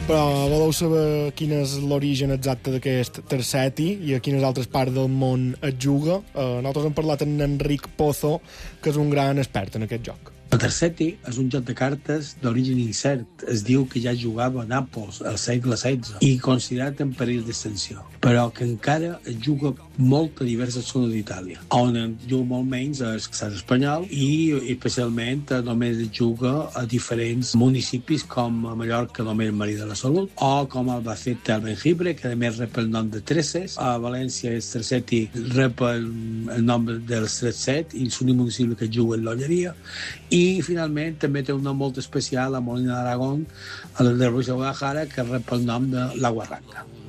Però voleu saber quin és l'origen exacte d'aquest terceti i a quines altres parts del món es juga? Nosaltres hem parlat amb Enric Pozo, que és un gran expert en aquest joc. El terceti és un joc de cartes d'origen incert. Es diu que ja jugava a Nàpols al segle XVI i considerat en perill d'extensió, però que encara es juga molt a diverses zones d'Itàlia, on es juga molt menys a l'estat espanyol i especialment només es juga a diferents municipis com a Mallorca, només Marí de la Salut, o com Albacete al Benjibre, que a més rep el nom de Treses. A València el terceti rep el nom dels Tretset i l'únic municipi que juga en l'Olleria. I finalment també té un nom molt especial a Molina d'Aragón, a la de Guadalajara, que rep el nom de La Guarranga.